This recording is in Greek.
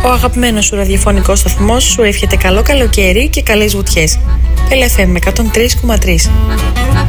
Ο αγαπημένος σου ραδιοφωνικός σταθμός σου εύχεται καλό καλοκαίρι και καλές βουτιές. LFM 103,3.